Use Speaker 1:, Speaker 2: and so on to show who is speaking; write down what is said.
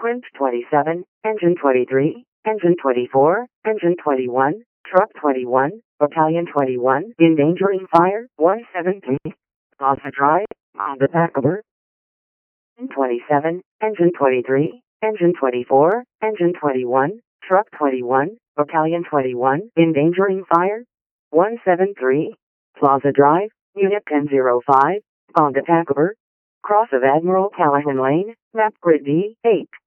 Speaker 1: Quint 27, Engine 23, Engine 24, Engine 21, Truck 21, Battalion 21, Endangering Fire 173, Plaza Drive, Honda Packard. 27, Engine 23, Engine 24, Engine 21, Truck 21, Battalion 21, Endangering Fire 173, Plaza Drive, Unit 1005, Honda Packard. Cross of Admiral Callahan Lane, Map Grid D8.